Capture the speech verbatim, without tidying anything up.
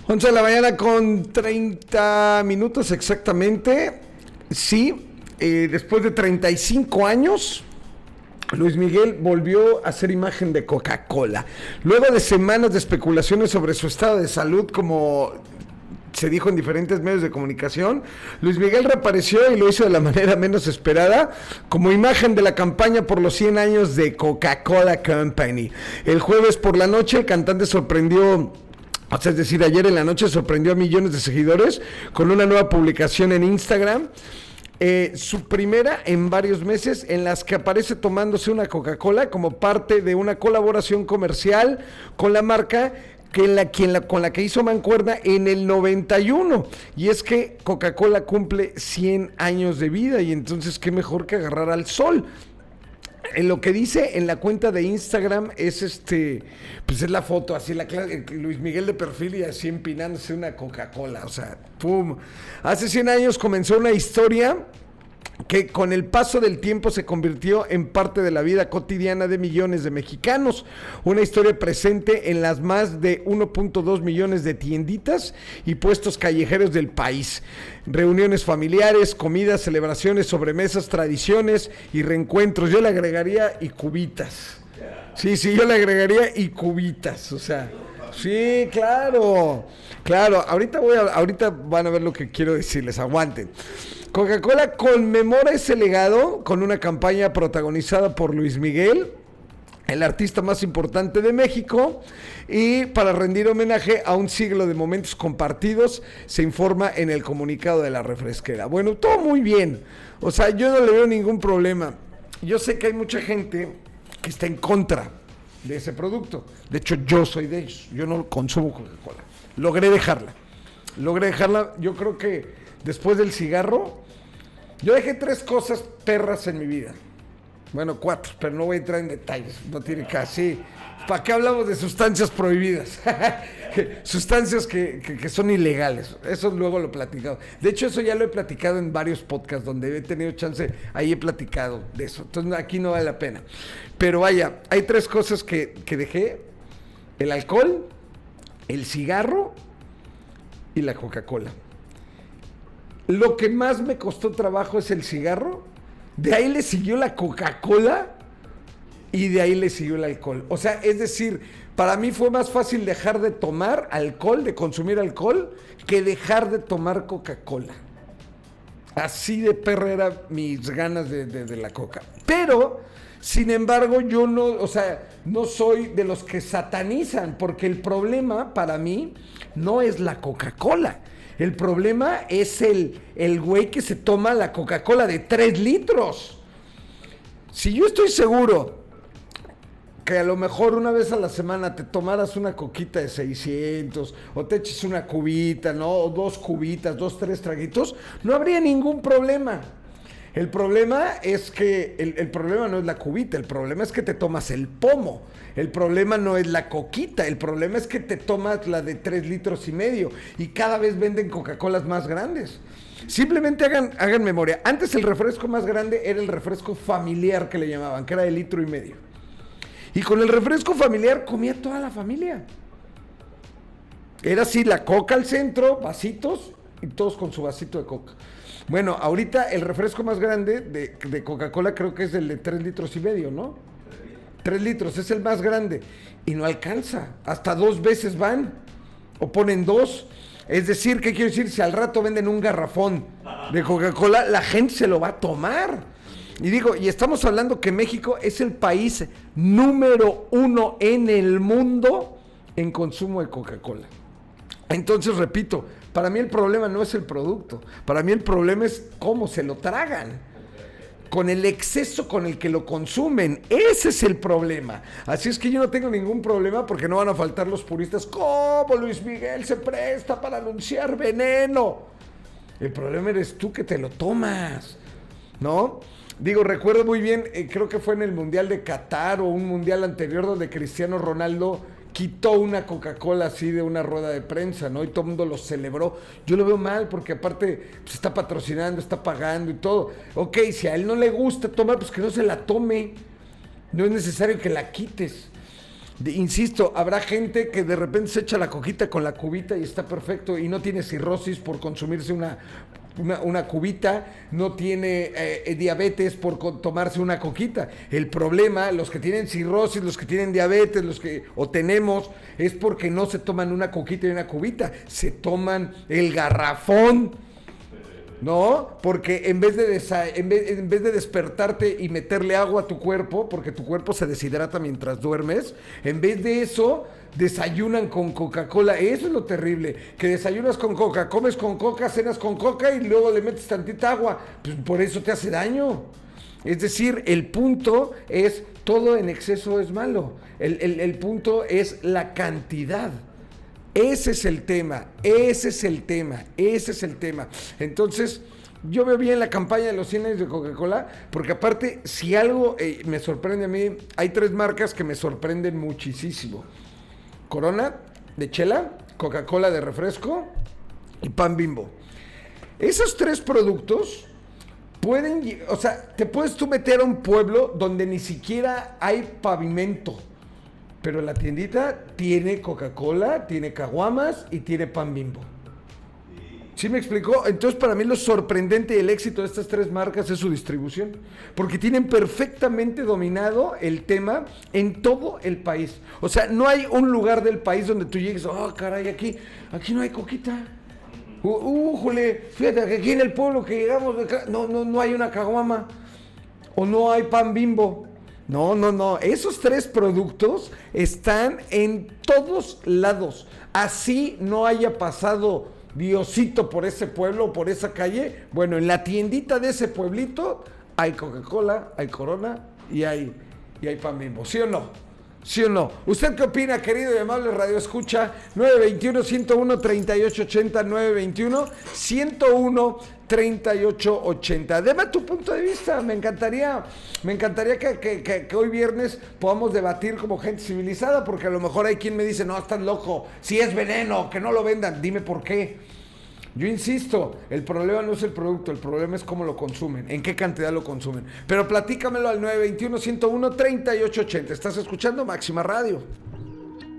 once de la mañana con treinta minutos exactamente. Sí, eh, después de treinta y cinco años, Luis Miguel volvió a ser imagen de Coca-Cola. Luego de semanas de especulaciones sobre su estado de salud, como se dijo en diferentes medios de comunicación, Luis Miguel reapareció y lo hizo de la manera menos esperada, como imagen de la campaña por los cien años de Coca-Cola Company. El jueves por la noche, el cantante sorprendió... O sea, es decir, ayer en la noche sorprendió a millones de seguidores con una nueva publicación en Instagram, eh, su primera en varios meses, en las que aparece tomándose una Coca-Cola como parte de una colaboración comercial con la marca que la, quien la, con la que hizo mancuerna en el noventa y uno. Y es que Coca-Cola cumple cien años de vida y entonces qué mejor que agarrar al sol. En lo que dice en la cuenta de Instagram es este, pues es la foto así, la Luis Miguel de perfil y así empinándose una Coca-Cola, o sea, pum. Hace cien años comenzó una historia que con el paso del tiempo se convirtió en parte de la vida cotidiana de millones de mexicanos. Una historia presente en las más de uno punto dos millones de tienditas y puestos callejeros del país. Reuniones familiares, comidas, celebraciones, sobremesas, tradiciones y reencuentros. Yo le agregaría y cubitas. Sí, sí, yo le agregaría y cubitas, o sea... Sí, claro, claro, ahorita voy a, ahorita van a ver lo que quiero decirles, aguanten. Coca-Cola conmemora ese legado con una campaña protagonizada por Luis Miguel, el artista más importante de México, y para rendir homenaje a un siglo de momentos compartidos, se informa en el comunicado de la refresquera. Bueno, todo muy bien, o sea, yo no le veo ningún problema. Yo sé que hay mucha gente que está en contra de ese producto. De hecho, yo soy de ellos. Yo no consumo Coca-Cola. Logré dejarla. Logré dejarla. Yo creo que después del cigarro, yo dejé tres cosas perras en mi vida. Bueno, cuatro, pero no voy a entrar en detalles. No tiene casi... ¿Para qué hablamos de sustancias prohibidas? Sustancias que, que, que son ilegales. Eso luego lo he platicado. De hecho, eso ya lo he platicado en varios podcasts donde he tenido chance. Ahí he platicado de eso. Entonces, aquí no vale la pena. Pero vaya, hay tres cosas que, que dejé. El alcohol, el cigarro y la Coca-Cola. Lo que más me costó trabajo es el cigarro. De ahí le siguió la Coca-Cola. Y de ahí le siguió el alcohol. O sea, es decir, para mí fue más fácil dejar de tomar alcohol, de consumir alcohol, que dejar de tomar Coca-Cola. Así de perra eran mis ganas de, de, de la coca. Pero, sin embargo, yo no, o sea, no soy de los que satanizan, porque el problema para mí no es la Coca-Cola. El problema es el, el güey que se toma la Coca-Cola de tres litros. Si yo estoy seguro que a lo mejor una vez a la semana te tomaras una coquita de seiscientos o te eches una cubita, ¿no? O dos cubitas, dos, tres traguitos, no habría ningún problema. El problema es que, el, el problema no es la cubita, el problema es que te tomas el pomo. El problema no es la coquita, el problema es que te tomas la de tres litros y medio y cada vez venden Coca-Colas más grandes. Simplemente hagan, hagan memoria. Antes el refresco más grande era el refresco familiar que le llamaban, que era de litro y medio. Y con el refresco familiar comía toda la familia. Era así, la coca al centro, vasitos, y todos con su vasito de coca. Bueno, ahorita el refresco más grande de, de Coca-Cola creo que es el de tres litros y medio, ¿no? Tres litros, es el más grande. Y no alcanza, hasta dos veces van, o ponen dos. Es decir, ¿qué quiero decir? Si al rato venden un garrafón de Coca-Cola, la gente se lo va a tomar. Y digo, y estamos hablando que México es el país número uno en el mundo en consumo de Coca-Cola. Entonces, repito, para mí el problema no es el producto, para mí el problema es cómo se lo tragan, con el exceso con el que lo consumen. Ese es el problema. Así es que yo no tengo ningún problema porque no van a faltar los puristas. ¿Cómo Luis Miguel se presta para anunciar veneno? El problema eres tú que te lo tomas, ¿no? Digo, recuerdo muy bien, eh, creo que fue en el Mundial de Qatar o un Mundial anterior donde Cristiano Ronaldo quitó una Coca-Cola así de una rueda de prensa, ¿no? Y todo el mundo lo celebró. Yo lo veo mal porque aparte pues, está patrocinando, está pagando y todo. Ok, si a él no le gusta tomar, pues que no se la tome. No es necesario que la quites. De- insisto, habrá gente que de repente se echa la coquita con la cubita y está perfecto y no tiene cirrosis por consumirse una, una, una cubita, no tiene eh, diabetes por co- tomarse una coquita. El problema, los que tienen cirrosis, los que tienen diabetes, los que o tenemos, es porque no se toman una coquita y una cubita, se toman el garrafón. ¿No? Porque en vez, de desa- en, vez, en vez de despertarte y meterle agua a tu cuerpo, porque tu cuerpo se deshidrata mientras duermes, en vez de eso, desayunan con Coca-Cola. Eso es lo terrible, que desayunas con Coca, comes con Coca, cenas con Coca y luego le metes tantita agua. Pues por eso te hace daño. Es decir, el punto es, todo en exceso es malo. El, el, el punto es la cantidad. Ese es el tema, ese es el tema, ese es el tema. Entonces, yo veo bien la campaña de los cien años de Coca-Cola, porque aparte, si algo eh, me sorprende a mí, hay tres marcas que me sorprenden muchísimo. Corona, de chela, Coca-Cola de refresco y Pan Bimbo. Esos tres productos pueden, lle- o sea, te puedes tú meter a un pueblo donde ni siquiera hay pavimento. Pero la tiendita tiene Coca-Cola, tiene caguamas y tiene Pan Bimbo. ¿Sí me explicó? Entonces, para mí lo sorprendente y el éxito de estas tres marcas es su distribución. Porque tienen perfectamente dominado el tema en todo el país. O sea, no hay un lugar del país donde tú llegues, oh, caray, aquí, aquí no hay coquita. Uh, uh, jule, fíjate que aquí en el pueblo que llegamos, de acá, no, no, no hay una caguama. O no hay Pan Bimbo. No, no, no. Esos tres productos están en todos lados. Así no haya pasado Diosito por ese pueblo o por esa calle. Bueno, en la tiendita de ese pueblito hay Coca-Cola, hay Corona y hay, y hay Pan Bimbo. ¿Sí o no? ¿Sí o no? ¿Usted qué opina, querido y amable Radio Escucha? nueve dos uno, uno uno, tres ocho ocho cero, nueve dos uno, uno uno, tres ocho ocho cero. Deme tu punto de vista. Me encantaría, me encantaría que, que, que, que hoy viernes podamos debatir como gente civilizada, porque a lo mejor hay quien me dice, no, estás loco, si es veneno, que no lo vendan. Dime por qué. Yo insisto, el problema no es el producto, el problema es cómo lo consumen, en qué cantidad lo consumen. Pero platícamelo al nueve dos uno, uno uno, tres ocho ocho cero. ¿Estás escuchando Máxima Radio?